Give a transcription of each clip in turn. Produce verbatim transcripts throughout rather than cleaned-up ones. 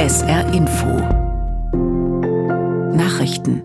S R Info Nachrichten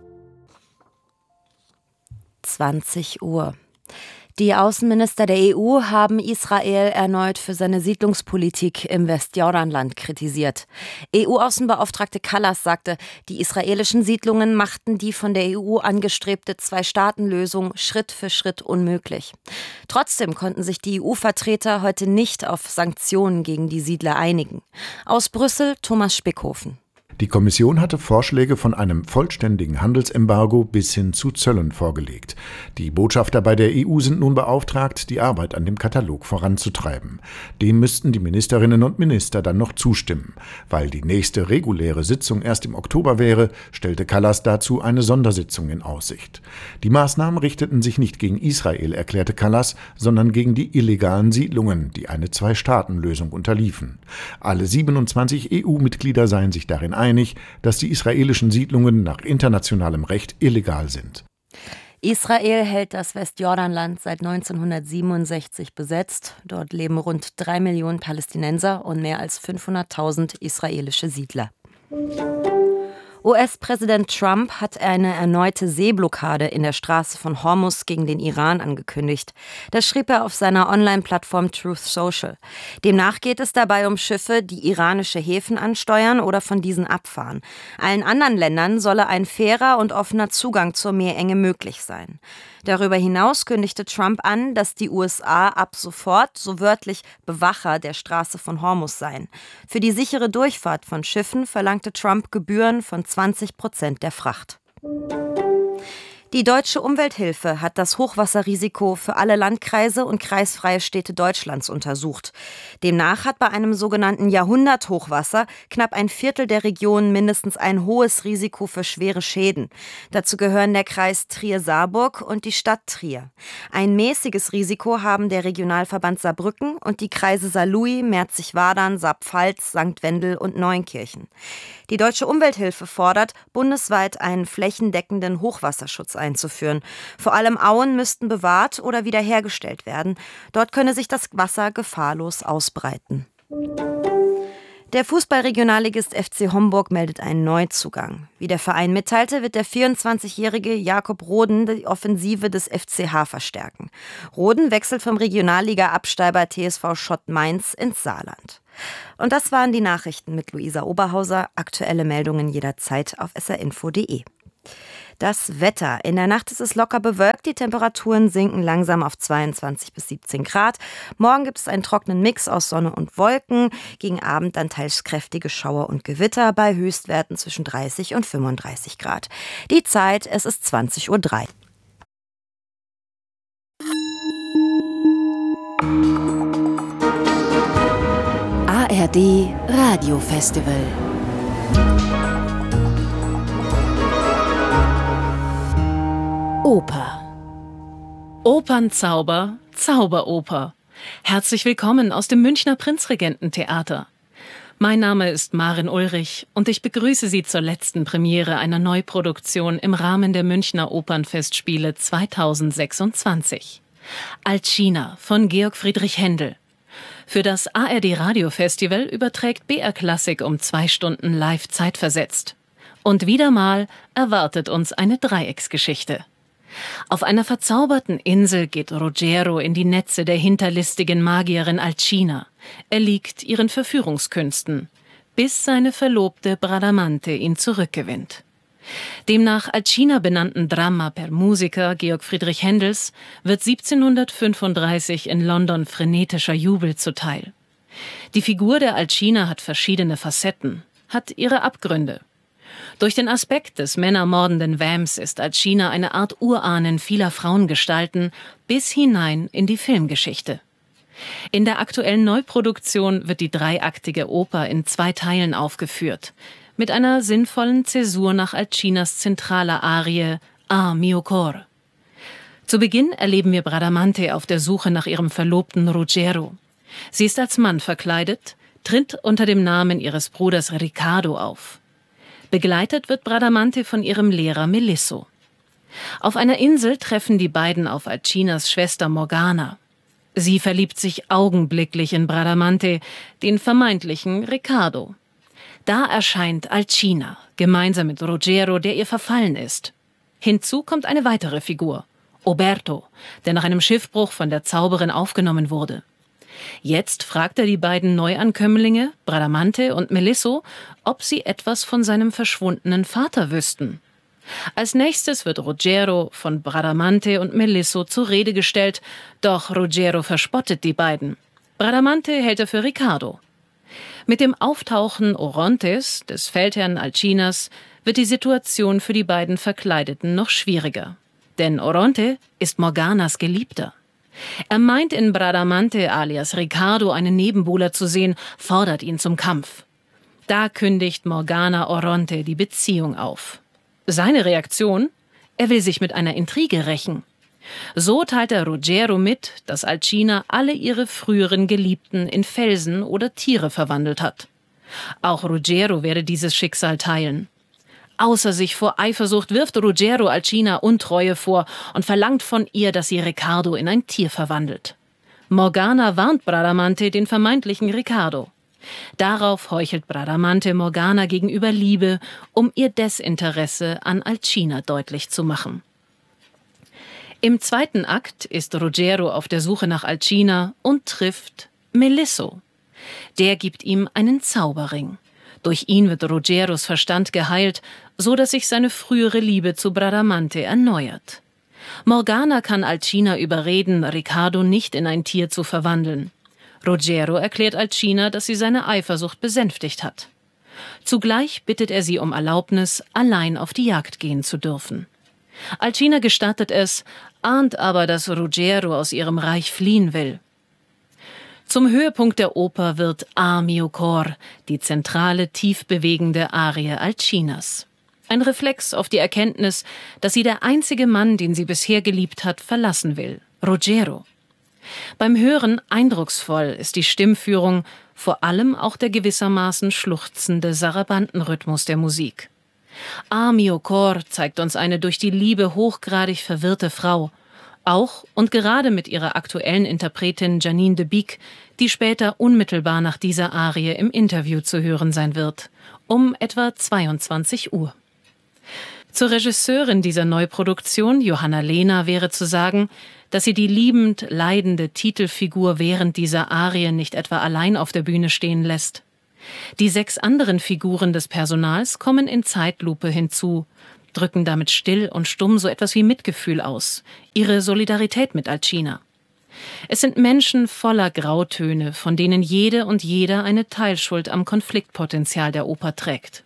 zwanzig Uhr. Die Außenminister der E U haben Israel erneut für seine Siedlungspolitik im Westjordanland kritisiert. E U-Außenbeauftragte Kallas sagte, die israelischen Siedlungen machten die von der E U angestrebte Zwei-Staaten-Lösung Schritt für Schritt unmöglich. Trotzdem konnten sich die E U-Vertreter heute nicht auf Sanktionen gegen die Siedler einigen. Aus Brüssel Thomas Spickhofen. Die Kommission hatte Vorschläge von einem vollständigen Handelsembargo bis hin zu Zöllen vorgelegt. Die Botschafter bei der E U sind nun beauftragt, die Arbeit an dem Katalog voranzutreiben. Dem müssten die Ministerinnen und Minister dann noch zustimmen. Weil die nächste reguläre Sitzung erst im Oktober wäre, stellte Kallas dazu eine Sondersitzung in Aussicht. Die Maßnahmen richteten sich nicht gegen Israel, erklärte Kallas, sondern gegen die illegalen Siedlungen, die eine Zwei-Staaten-Lösung unterliefen. Alle siebenundzwanzig E U-Mitglieder seien sich darin einig, dass die israelischen Siedlungen nach internationalem Recht illegal sind. Israel hält das Westjordanland seit neunzehnhundertsiebenundsechzig besetzt. Dort leben rund drei Millionen Palästinenser und mehr als fünfhunderttausend israelische Siedler. U S-Präsident Trump hat eine erneute Seeblockade in der Straße von Hormuz gegen den Iran angekündigt. Das schrieb er auf seiner Online-Plattform Truth Social. Demnach geht es dabei um Schiffe, die iranische Häfen ansteuern oder von diesen abfahren. Allen anderen Ländern solle ein fairer und offener Zugang zur Meerenge möglich sein. Darüber hinaus kündigte Trump an, dass die U S A ab sofort, so wörtlich, Bewacher der Straße von Hormuz seien. Für die sichere Durchfahrt von Schiffen verlangte Trump Gebühren von zwanzig Prozent der Fracht. Die Deutsche Umwelthilfe hat das Hochwasserrisiko für alle Landkreise und kreisfreie Städte Deutschlands untersucht. Demnach hat bei einem sogenannten Jahrhunderthochwasser knapp ein Viertel der Regionen mindestens ein hohes Risiko für schwere Schäden. Dazu gehören der Kreis Trier-Saarburg und die Stadt Trier. Ein mäßiges Risiko haben der Regionalverband Saarbrücken und die Kreise Saarlouis, Merzig-Wadern, Saarpfalz, Sankt Wendel und Neunkirchen. Die Deutsche Umwelthilfe fordert, bundesweit einen flächendeckenden Hochwasserschutz einzuführen. Vor allem Auen müssten bewahrt oder wiederhergestellt werden. Dort könne sich das Wasser gefahrlos ausbreiten. Der Fußballregionalligist F C Homburg meldet einen Neuzugang. Wie der Verein mitteilte, wird der vierundzwanzigjährige Jakob Roden die Offensive des F C H verstärken. Roden wechselt vom Regionalliga-Absteiger T S V Schott Mainz ins Saarland. Und das waren die Nachrichten mit Luisa Oberhauser. Aktuelle Meldungen jederzeit auf s r info punkt de. Das Wetter. In der Nacht ist es locker bewölkt. Die Temperaturen sinken langsam auf zweiundzwanzig bis siebzehn Grad. Morgen gibt es einen trockenen Mix aus Sonne und Wolken. Gegen Abend dann teils kräftige Schauer und Gewitter bei Höchstwerten zwischen dreißig und fünfunddreißig Grad. Die Zeit, es ist zwanzig Uhr drei. A R D Radiofestival. Oper. Opernzauber, Zauberoper. Herzlich willkommen aus dem Münchner Prinzregententheater. Mein Name ist Maren Ulrich und ich begrüße Sie zur letzten Premiere einer Neuproduktion im Rahmen der Münchner Opernfestspiele zweitausendsechsundzwanzig. Alcina von Georg Friedrich Händel. Für das A R D Radiofestival überträgt B R Klassik um zwei Stunden live zeitversetzt. Und wieder mal erwartet uns eine Dreiecksgeschichte. Auf einer verzauberten Insel geht Ruggiero in die Netze der hinterlistigen Magierin Alcina. Er liegt ihren Verführungskünsten, bis seine Verlobte Bradamante ihn zurückgewinnt. Dem nach Alcina benannten Dramma per Musiker Georg Friedrich Händels wird siebzehnhundertfünfunddreißig in London frenetischer Jubel zuteil. Die Figur der Alcina hat verschiedene Facetten, hat ihre Abgründe. Durch den Aspekt des männermordenden Vamps ist Alcina eine Art Urahnen vieler Frauengestalten bis hinein in die Filmgeschichte. In der aktuellen Neuproduktion wird die dreiaktige Oper in zwei Teilen aufgeführt, mit einer sinnvollen Zäsur nach Alcinas zentraler Arie Ah mio cor. Zu Beginn erleben wir Bradamante auf der Suche nach ihrem Verlobten Ruggiero. Sie ist als Mann verkleidet, tritt unter dem Namen ihres Bruders Riccardo auf. Begleitet wird Bradamante von ihrem Lehrer Melisso. Auf einer Insel treffen die beiden auf Alcinas Schwester Morgana. Sie verliebt sich augenblicklich in Bradamante, den vermeintlichen Riccardo. Da erscheint Alcina, gemeinsam mit Ruggiero, der ihr verfallen ist. Hinzu kommt eine weitere Figur, Oberto, der nach einem Schiffbruch von der Zauberin aufgenommen wurde. Jetzt fragt er die beiden Neuankömmlinge, Bradamante und Melisso, ob sie etwas von seinem verschwundenen Vater wüssten. Als nächstes wird Ruggiero von Bradamante und Melisso zur Rede gestellt, doch Ruggiero verspottet die beiden. Bradamante hält er für Riccardo. Mit dem Auftauchen Orontes, des Feldherrn Alcinas, wird die Situation für die beiden Verkleideten noch schwieriger. Denn Oronte ist Morganas Geliebter. Er meint in Bradamante alias Riccardo einen Nebenbuhler zu sehen, fordert ihn zum Kampf. Da kündigt Morgana Oronte die Beziehung auf. Seine Reaktion? Er will sich mit einer Intrige rächen. So teilt er Ruggiero mit, dass Alcina alle ihre früheren Geliebten in Felsen oder Tiere verwandelt hat. Auch Ruggiero werde dieses Schicksal teilen. Außer sich vor Eifersucht wirft Ruggiero Alcina Untreue vor und verlangt von ihr, dass sie Riccardo in ein Tier verwandelt. Morgana warnt Bradamante den vermeintlichen Riccardo. Darauf heuchelt Bradamante Morgana gegenüber Liebe, um ihr Desinteresse an Alcina deutlich zu machen. Im zweiten Akt ist Ruggiero auf der Suche nach Alcina und trifft Melisso. Der gibt ihm einen Zauberring. Durch ihn wird Ruggieros Verstand geheilt, so dass sich seine frühere Liebe zu Bradamante erneuert. Morgana kann Alcina überreden, Riccardo nicht in ein Tier zu verwandeln. Ruggiero erklärt Alcina, dass sie seine Eifersucht besänftigt hat. Zugleich bittet er sie um Erlaubnis, allein auf die Jagd gehen zu dürfen. Alcina gestattet es, ahnt aber, dass Ruggiero aus ihrem Reich fliehen will. Zum Höhepunkt der Oper wird A mio cor, die zentrale, tief bewegende Arie Alcinas. Ein Reflex auf die Erkenntnis, dass sie der einzige Mann, den sie bisher geliebt hat, verlassen will, Ruggiero. Beim Hören eindrucksvoll ist die Stimmführung, vor allem auch der gewissermaßen schluchzende Sarabantenrhythmus der Musik. A mio cor zeigt uns eine durch die Liebe hochgradig verwirrte Frau, auch und gerade mit ihrer aktuellen Interpretin Janine de Bic, die später unmittelbar nach dieser Arie im Interview zu hören sein wird, um etwa zweiundzwanzig Uhr. Zur Regisseurin dieser Neuproduktion, Johanna Lehner, wäre zu sagen, dass sie die liebend leidende Titelfigur während dieser Arie nicht etwa allein auf der Bühne stehen lässt. Die sechs anderen Figuren des Personals kommen in Zeitlupe hinzu, drücken damit still und stumm so etwas wie Mitgefühl aus, ihre Solidarität mit Alcina. Es sind Menschen voller Grautöne, von denen jede und jeder eine Teilschuld am Konfliktpotenzial der Oper trägt.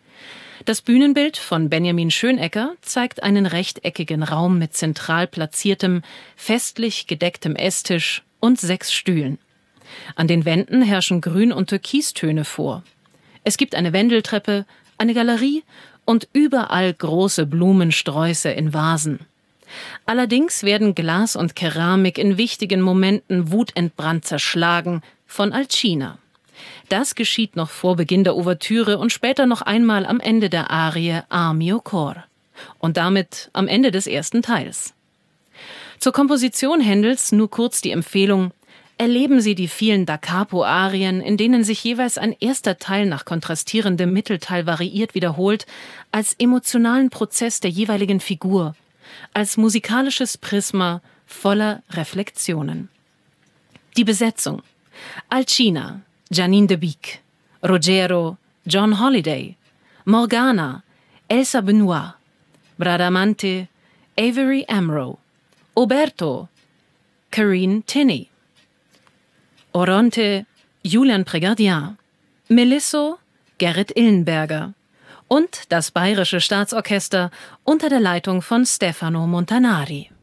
Das Bühnenbild von Benjamin Schönecker zeigt einen rechteckigen Raum mit zentral platziertem, festlich gedecktem Esstisch und sechs Stühlen. An den Wänden herrschen Grün- und Türkistöne vor. Es gibt eine Wendeltreppe, eine Galerie und überall große Blumensträuße in Vasen. Allerdings werden Glas und Keramik in wichtigen Momenten wutentbrannt zerschlagen von Alcina. Das geschieht noch vor Beginn der Ouvertüre und später noch einmal am Ende der Arie A mio cor und damit am Ende des ersten Teils. Zur Komposition Händels nur kurz die Empfehlung: Erleben Sie die vielen Da Capo-Arien, in denen sich jeweils ein erster Teil nach kontrastierendem Mittelteil variiert wiederholt, als emotionalen Prozess der jeweiligen Figur, als musikalisches Prisma voller Reflexionen. Die Besetzung: Alcina, Janine de Bic, Ruggiero, John Holliday, Morgana, Elsa Benoit, Bradamante, Avery Amro, Oberto, Corinne Tinney, Oronte, Julian Prégardien, Melisso, Gerrit Illenberger und das Bayerische Staatsorchester unter der Leitung von Stefano Montanari.